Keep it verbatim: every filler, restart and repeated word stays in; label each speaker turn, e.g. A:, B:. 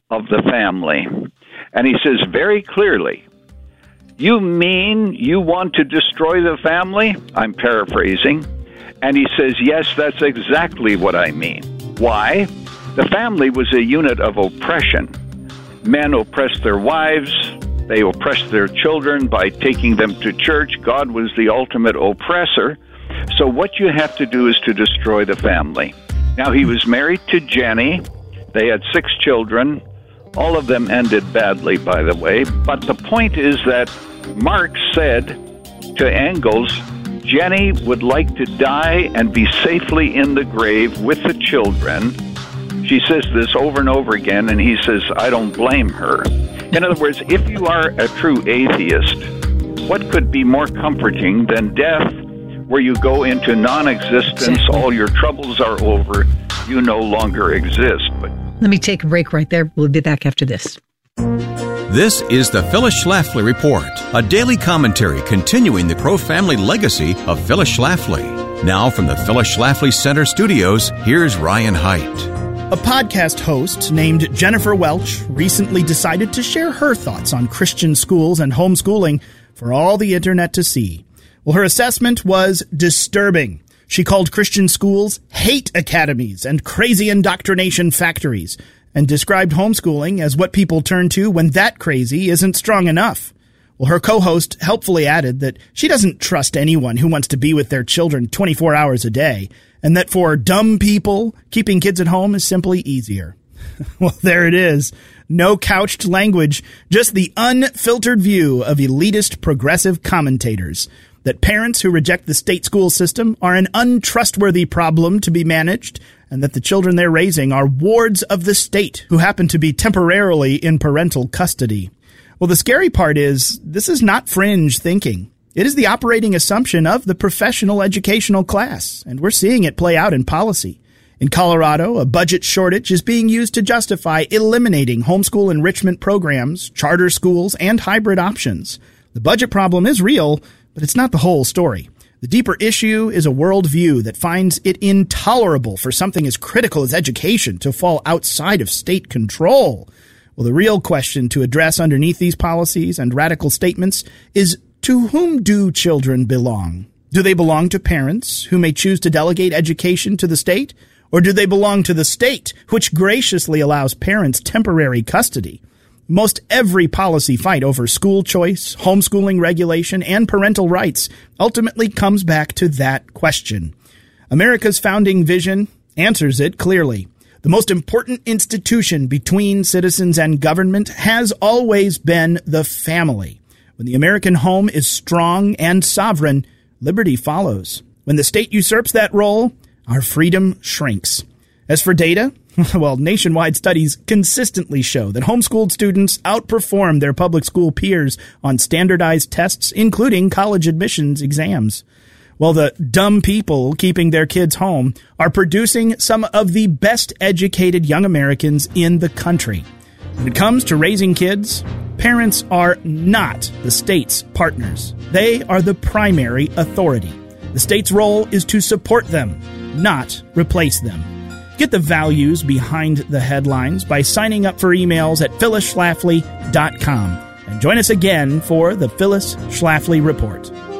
A: of the family. And he says very clearly, you mean you want to destroy the family? I'm paraphrasing. And he says, yes, that's exactly what I mean. Why? The family was a unit of oppression. Men oppressed their wives. They oppressed their children by taking them to church. God was the ultimate oppressor. So what you have to do is to destroy the family. Now, he was married to Jenny. They had six children. All of them ended badly, by the way. But the point is that Marx said to Engels, Jenny would like to die and be safely in the grave with the children. She says this over and over again, and he says, I don't blame her. In other words, if you are a true atheist, what could be more comforting than death, where you go into non-existence, all your troubles are over, you no longer exist? But
B: let me take a break right there. We'll be back after this.
C: This is the Phyllis Schlafly Report, a daily commentary continuing the pro-family legacy of Phyllis Schlafly. Now from the Phyllis Schlafly Center studios, here's Ryan Haidt.
D: A podcast host named Jennifer Welch recently decided to share her thoughts on Christian schools and homeschooling for all the internet to see. Well, her assessment was disturbing. She called Christian schools hate academies and crazy indoctrination factories, and described homeschooling as what people turn to when that crazy isn't strong enough. Well, her co-host helpfully added that she doesn't trust anyone who wants to be with their children twenty-four hours a day, and that for dumb people, keeping kids at home is simply easier. Well, there it is. No couched language, just the unfiltered view of elitist progressive commentators. That parents who reject the state school system are an untrustworthy problem to be managed, and that the children they're raising are wards of the state who happen to be temporarily in parental custody. Well, the scary part is, this is not fringe thinking. It is the operating assumption of the professional educational class, and we're seeing it play out in policy. In Colorado, a budget shortage is being used to justify eliminating homeschool enrichment programs, charter schools, and hybrid options. The budget problem is real, but it's not the whole story. The deeper issue is a worldview that finds it intolerable for something as critical as education to fall outside of state control. Well, the real question to address underneath these policies and radical statements is, to whom do children belong? Do they belong to parents who may choose to delegate education to the state? Or do they belong to the state, which graciously allows parents temporary custody? Most every policy fight over school choice, homeschooling regulation, and parental rights ultimately comes back to that question. America's founding vision answers it clearly. The most important institution between citizens and government has always been the family. When the American home is strong and sovereign, liberty follows. When the state usurps that role, our freedom shrinks. As for data, well, nationwide studies consistently show that homeschooled students outperform their public school peers on standardized tests, including college admissions exams. Well, the dumb people keeping their kids home are producing some of the best educated young Americans in the country. When it comes to raising kids, parents are not the state's partners. They are the primary authority. The state's role is to support them, not replace them. Get the values behind the headlines by signing up for emails at phyllis schlafly dot com. And join us again for the Phyllis Schlafly Report.